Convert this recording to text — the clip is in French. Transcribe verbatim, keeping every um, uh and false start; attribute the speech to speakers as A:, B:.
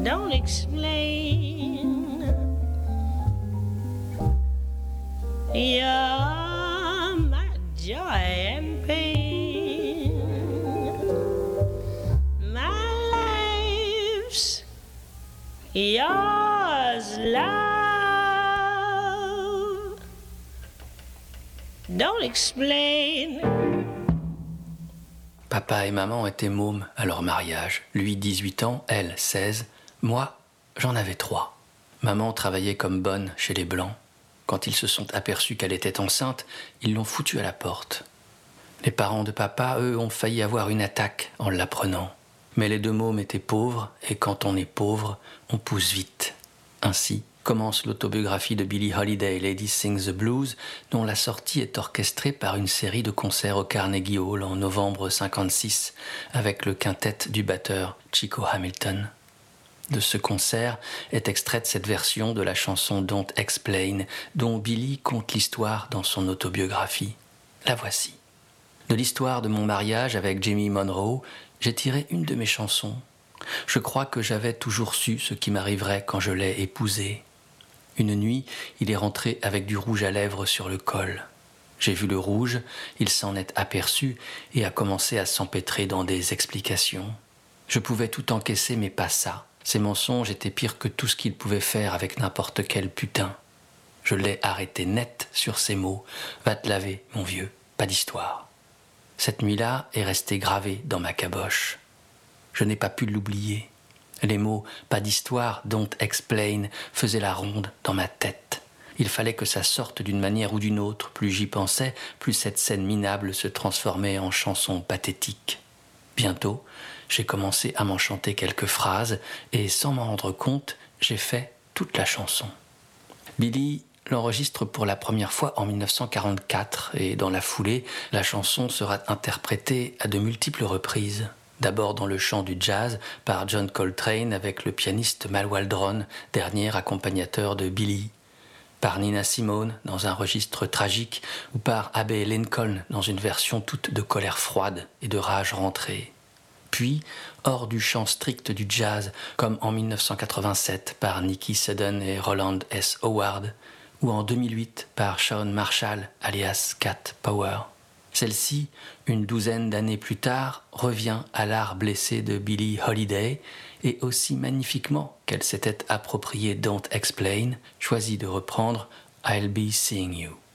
A: don't explain. You're my joy and pain. My life's yours, love. Don't explain.
B: Papa et maman étaient mômes à leur mariage. Lui, dix-huit ans, elle, seize. Moi, j'en avais trois. Maman travaillait comme bonne chez les Blancs. Quand ils se sont aperçus qu'elle était enceinte, ils l'ont foutue à la porte. Les parents de papa, eux, ont failli avoir une attaque en l'apprenant. Mais les deux mômes étaient pauvres, et quand on est pauvre, on pousse vite. Ainsi commence l'autobiographie de Billie Holiday, Lady Sings the Blues, dont la sortie est orchestrée par une série de concerts au Carnegie Hall en novembre cinquante-six, avec le quintet du batteur Chico Hamilton. De ce concert est extraite cette version de la chanson Don't Explain, dont Billie conte l'histoire dans son autobiographie. La voici. De l'histoire de mon mariage avec Jimmy Monroe, j'ai tiré une de mes chansons. Je crois que j'avais toujours su ce qui m'arriverait quand je l'ai épousé. Une nuit, il est rentré avec du rouge à lèvres sur le col. J'ai vu le rouge, il s'en est aperçu et a commencé à s'empêtrer dans des explications. Je pouvais tout encaisser, mais pas ça. Ces mensonges étaient pires que tout ce qu'il pouvait faire avec n'importe quel putain. Je l'ai arrêté net sur ces mots. Va te laver, mon vieux, pas d'histoire. Cette nuit-là est restée gravée dans ma caboche. Je n'ai pas pu l'oublier. Les mots « pas d'histoire »,« don't explain » faisaient la ronde dans ma tête. Il fallait que ça sorte d'une manière ou d'une autre. Plus j'y pensais, plus cette scène minable se transformait en chanson pathétique. Bientôt, j'ai commencé à m'en chanter quelques phrases et sans m'en rendre compte, j'ai fait toute la chanson. Billie l'enregistre pour la première fois en dix-neuf cent quarante-quatre et dans la foulée, la chanson sera interprétée à de multiples reprises. D'abord dans le chant du jazz par John Coltrane avec le pianiste Mal Waldron, dernier accompagnateur de Billie, par Nina Simone dans un registre tragique ou par Abbey Lincoln dans une version toute de colère froide et de rage rentrée. Puis, hors du champ strict du jazz, comme en dix-neuf cent quatre-vingt-sept par Nicky Sudden et Roland S. Howard, ou en deux mille huit par Shawn Marshall, alias Cat Power. Celle-ci, une douzaine d'années plus tard, revient à l'art blessé de Billie Holiday et aussi magnifiquement qu'elle s'était appropriée Don't Explain, choisit de reprendre I'll Be Seeing You.